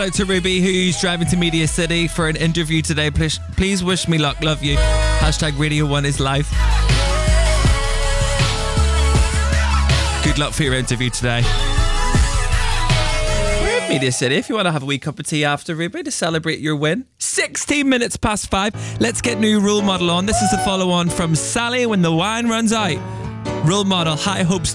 Out to Ruby, who's driving to Media City for an interview today. Please wish me luck. Love you. Hashtag Radio 1 is life. Good luck for your interview today. We're in Media City if you want to have a wee cup of tea after, Ruby, to celebrate your win. 16 minutes past 5. Let's get new Role Model on. This is the follow-on from Sally, When the Wine Runs Out. Role Model, High Hopes.